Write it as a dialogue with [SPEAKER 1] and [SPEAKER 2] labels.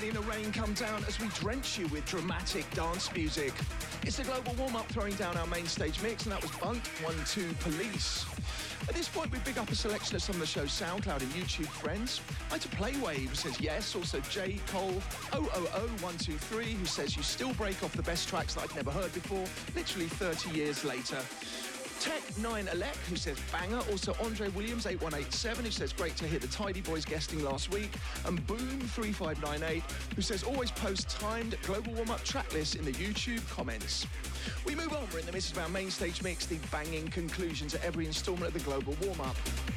[SPEAKER 1] seeing the rain come down as we drench you with dramatic dance music. It's the Global Warm-Up throwing down our main stage mix, and that was Bunk 1-2 Police. At this point, we big up a selection of some of the show's SoundCloud and YouTube friends. Hi to Playwave, who says yes. Also J. Cole 000123, who says you still break off the best tracks that I've never heard before, literally 30 years later. Tech9Elec, who says banger. Also Andre Williams 8187, who says great to hear the Tidy Boys guesting last week. And Boom3598, who says always post timed Global Warm-Up track lists in the YouTube comments. We move on. We're in the midst of our main stage mix, the banging conclusion to every instalment of the Global Warm-Up.